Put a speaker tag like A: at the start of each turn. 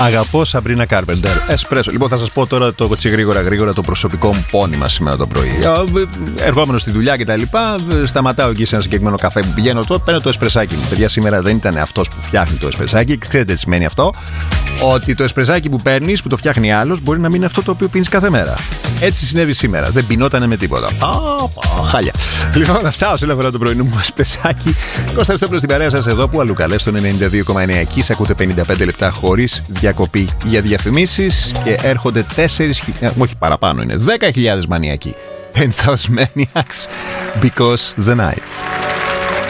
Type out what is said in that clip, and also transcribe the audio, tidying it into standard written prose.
A: Αγαπώ Σαμπρίνα Κάρπεντερ. Εσπρέσο. Λοιπόν, θα σας πω τώρα το γρήγορα το προσωπικό μου πόνημα σήμερα το πρωί. Ερχόμενο στη δουλειά και τα λοιπά, σταματάω εκεί σε ένα συγκεκριμένο καφέ που πηγαίνω. Τότε παίρνω το εσπρεσάκι μου. Παιδιά, σήμερα δεν ήταν αυτός που φτιάχνει το εσπρεσάκι. Ξέρετε τι σημαίνει αυτό? Ότι το εσπρεσάκι που παίρνεις, που το φτιάχνει άλλος, μπορεί να μην είναι αυτό το οποίο πίνεις κάθε μέρα. Έτσι συνέβη σήμερα. Δεν πεινότανε με τίποτα. Χάλια. Λοιπόν, αυτά όσον αφορά το πρωινό μου εσπρεσάκι. Κώστας Στόπλος στην παρέα σας εδώ που αλλού καλές στον 92,9 εκεί. Σε ακούτε 55 λεπτά χωρίς διακοπή για διαφημίσεις και έρχονται 4.000, όχι παραπάνω είναι, 10.000 μανιακοί. 10,000 maniacs because the night.